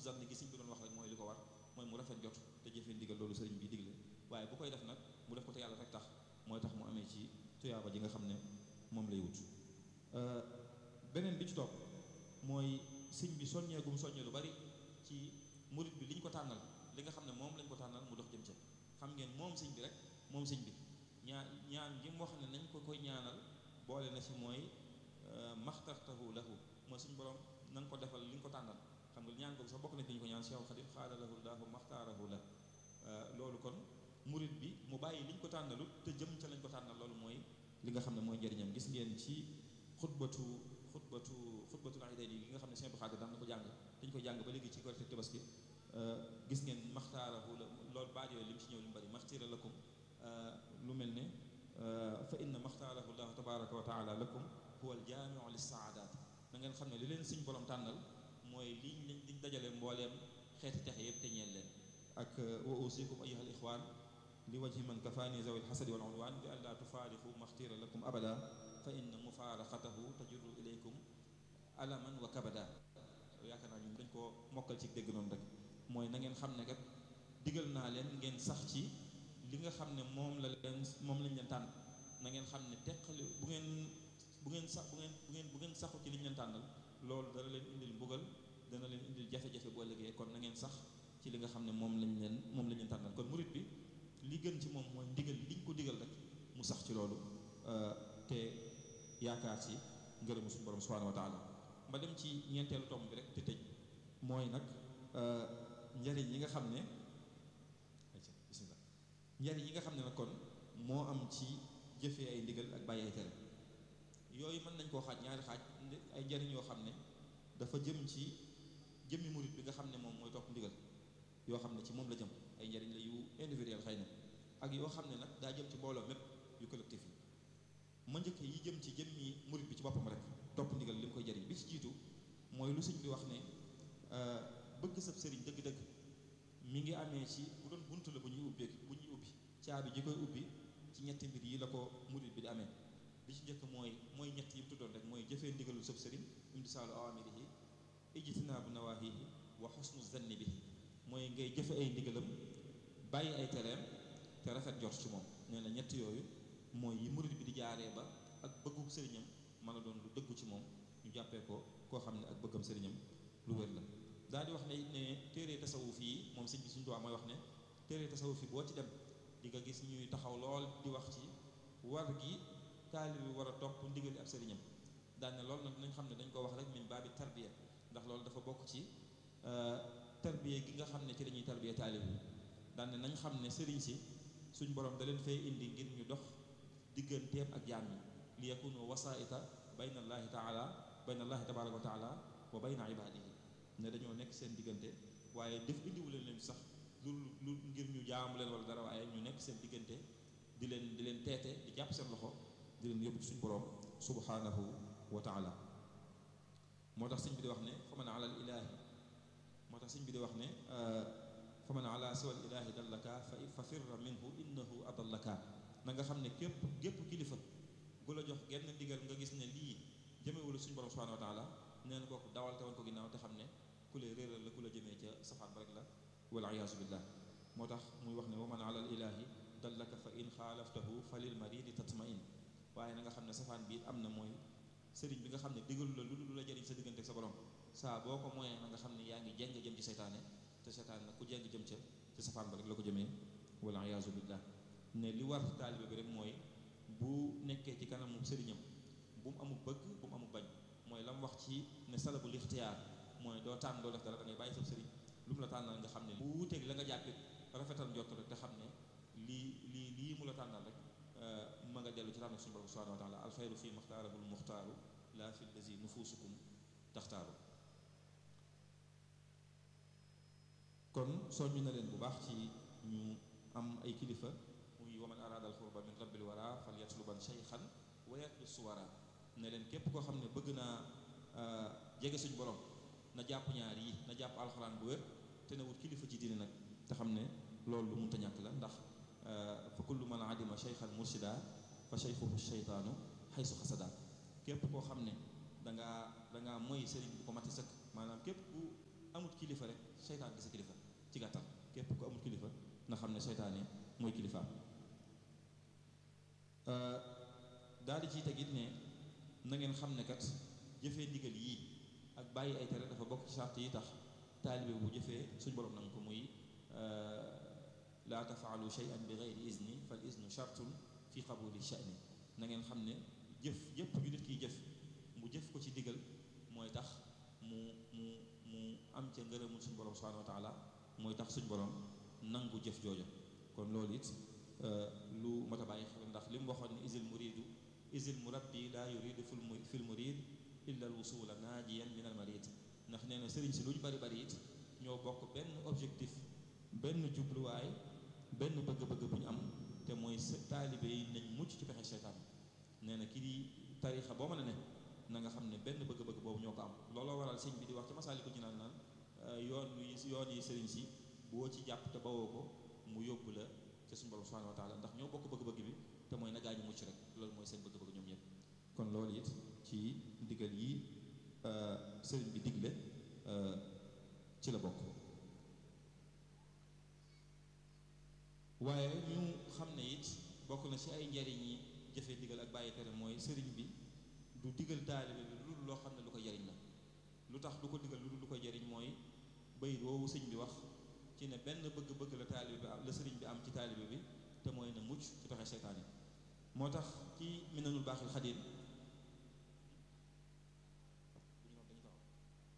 zanni gi sëñ bi doon wax rek mooy li ko war mooy mu rafet jot te jëfee ndigal loolu sëriñ bi digle waaye bu koy def nag mu def ko te yàlla rek tax mooy tax mu amee ci tuyaaba ji nga xam ne moom lay wut beneen bi ci topp mooy sëñ bi soññeegum soññee lu bari ci murit bi li ñu ko tànnal li nga xam ne moom lañ ko tànnal mu dox jëm ca xam ngeen moom sëñ bi rek moom sëñ bi ñaan gi mu wax ne nañ ko koy ñaanal boole na ci mooy maxtartahu lahu mooy suñu borom na nga ko defal li nga ko tànnal xam nga ñaan googu sax bokk na ci ñu ko ñaan Cheikh Khadim xaada lahu lahu maxtaarahu la loolu kon murit bi mu bàyyi li ñu ko tànnalut te jëm ca lañ ko tànnal loolu mooy li nga xam ne mooy njëriñam gis ngeen ci xutbatul iidayni yi nga xam ne Cheikh Khadim daan na ko jàng dañ ko jàng ba léegi ci Korite Tabaski gis ngeen maxtaarahu la loolu baat yooyu li mu ci ñëw li mu bari maxtira lakum lu mel ne fa inna maxtaarahu llahu tabaraka wa taala lakum huwa aljaamiu lissaadaat na ngeen xam ne li leen suñ borom tànnal mooy liñ dajale mbooleem xeeti texe yëpp te ñeel leen ak wa usikum ayuha al ixwaan li wajhi man kafaani zawi alxasadi wal udwaan bi an laa tufaarixu maxtira lakum abada fa inna mufaaraxatahu tajurru ilaykum alaman wa kabada yaakaar naa ñun dañ koo mokkal ci dégg noonu rek mooy na ngeen xam ne kat digal naa leen ngeen sax ci li nga xam ne moom lañ leen tànn na ngeen xam ne teqali bu ngeen saxu ci li ñu leen tànnal loolu dana leen indil mbugal dana leen indil jafe-jafe boo liggéey kon na ngeen sax ci li nga xam ne moom lañ leen tànnal kon murit bi li gën ci moom mooy ndigal liñ ko digal rek mu sax ci loolu te yaakaar ci ngërëmu suñu borom subhanahu wa taala ma dem ci ñeenteelu tomb bi rek te tëj mooy nag njariñ yi nga xam ne bismillah njariñ yi nga xam ne nag kon moo am ci jëfee ay ndigal ak bàyyi ay tere yooyu mën nañ koo xaaj ñaari xaaj ay njariñ yoo xam ne dafa jëm ci jëmmi murit bi nga xam ne moom mooy topp ndigal yoo xam ne ci moom la jëm ay njariñ la yu individuel xëy na ak yoo xam ne nag daa jëm ci mbooloo mépp yu collectif yi ma njëkk yi jëm ci jëmmi murit bi ci boppam rek topp ndigal li mu koy jariñ bi ci jiitu mooy lu sëñ bi wax ne bëgg sab sëriñ dëgg-dëgg mi ngi amee ci bu doon bunt la bu ñuy ubbi caabi ji koy ubbi ci ñetti mbir yi la ko murit bi di amee bi ci njëkk mooy ñett yi mu tuddoon rek mooy jëfee ndigalul sab sëriñ imtisaalu awamirihi ijtinaabu nawaahihi wa xusnu zanni bihi mooy ngay jëfe ay ndigalam bàyyi ay tereem te rafet jot ci moom nee na ñett yooyu mooy yi murit bi di jaaree ba ak bëggu sëriñam mën a doon lu dëggu ci moom ñu jàppee ko koo xam ne ak bëggam sëriñam lu wér la daal di wax ne téere tasawuf yi moom sëñ bi suñu tubaab mooy wax ne téere tasawuf yi boo ci dem di nga gis ñuy taxaw lool di wax ci war gi taalib bi war a topp ndigali ab sëriñam daal ne loolu nag nañ xam ne dañ ko wax rek min baabi tarbiya ndax loolu dafa bokk ci tarbiya gi nga xam ne ci lañuy tarbiya taalib bi daal ne nañ xam ne sëriñ si suñ borom da leen fay indi ngir ñu dox digganteem ak jaam yi li yakunu wasaita bayna allahi tabaraka wa taala wa bayna ibadihi ne dañoo nekk seen diggante waaye def indiwu leen sax lu ngir ñu jaamu leen wala dara waaye ñu nekk seen diggante di leen teete di jàpp seen loxo di leen yóbbu suñu borom subhanahu wa taala moo tax sëñ bi di wax ne fa man ala al ilahi moo tax sëñ bi di wax ne fa man ala siwa al ilahi dallaka fa firra minhu innahu adallaka na nga xam ne gépp kilifa gu la jox genn ndigal nga gis ne lii jëmewula suñu borom subhanahu wa taala nee na kooku dawal te woon ko ginnaaw te xam ne ku lay réeral la ku la jëmee ca safaat ba rek la wal iyaasu billah moo tax muy wax ne wa man ala al ilahi dallaka fa in xaalaftahu fa lil maridi tatmain waaye na nga xam ne safaan bi am na mooy sëriñ bi nga xam ne digalu la lu la jëriñ sa diggante ak sa borom saa boo ko moyee na nga xam ne yaa ngi jeng jëm ci seytaane te seytaane nag ku jeng jëm ca safaan ba rek la ko jëmee wal iyaasu billah ne li war taalibe bi rek mooy bu nekkee ci kanamu sëriñam bu mu amul bëgg bu mu amul bañ mooy la mu wax ci ne salabul ixtiyaar mooy doo tànn doo def dara da ngay bàyyi sab sëriñ lu mu la tànnal nga xam ne bu wuuteeg la nga jàppit rafetal njott rek te xam ne lii mu la tànnal rek ma nga dellu ci tànn suñu borom subhanahu wa taala alxayru fi maxtaarahu lmuxtaaru laa fi lazi nufusukum taxtaaru kon soññu na leen bu baax ci ñu am ay kilifa muy waman araada alxurba min rabbil wara fal yatluban cheykhan wa yatlu suwara ne leen képp koo xam ne bëgg naa jege suñu borom na jàpp ñaar yi na jàpp alxuraan bu wér te na wut kilifa ci diine nag te xam ne loolu lu munta ñàkk la ndax fa kullu man adima cheykhan mursida fa cheykhuhu cheytaanu xaysu xasada képp koo xam ne dangaa mooy sëriñ bu ko mati sëkk maanaam képp ku amut kilifa rek seytaan gi sa kilifa ci gàttal képp ku amul kilifa nga xam ne seytaane mooy kilifaam daal di ciy tegit ne na ngeen xam ne kat jëfee ndigal yii ak bàyyi ay tere dafa bokk ci sart yi tax taalibe bu jëfee suñ borom nanga ko muy laa tafaalu shay'an bi gayri izni fal iznu shartun fi qabuli sha'ni na ngeen xam ne jëf yépp ju nit kiy jëf mu jëf ko ci digal mooy tax mu am ca ngërëmul suñ borom subhanahu wa taala mooy tax suñ borom nangu jëf joojo kon loolu it lu mat a bàyyi xel ndax li mu waxoon ne isil murabbi laa yuridu fil murid illa al wusula naajiyan min al marid ndax nee na sëriñ si lu ñu bari bari it ñoo bokk benn objectif benn jubluwaay benn bëgg-bëgg bu ñu am te mooy taalibe yi nañ mucc ci pexe seytaan nee na kii di tarixa boo mën a ne na nga xam ne benn bëgg-bëgg boobu ñoo ko am looloo waral sëñ bi di wax ci Masaalikul Jinaan naan yoon yi sëriñ si boo ci jàpp te bawoo ko mu yóbbu la ca suñu borom subhanahu wa taala ndax ñoo bokk bëgg-bëgg bi te mooy na gaañu mucc rek loolu mooy seen bëgg-bëgg ñoom ñëpp kon loolu it ci ndigal yi sëriñ bi digle ci la bokk waaye ñu xam ne it bokk na ci ay njariñ yi jëfee digal ak bàyyi tere mooy sëriñ bi du digal taalibe bi lu loo xam ne lu ko jariñ la lu tax du ko digal lu lu ko jariñ mooy bayit woowu sëñ bi wax ci ne benn bëgg-bëgg la taalibe bi am la sëriñ bi am ci taalibe bi te mooy na mucc ci pexe seytaane moo tax ci Minanul Baaxil Xadiim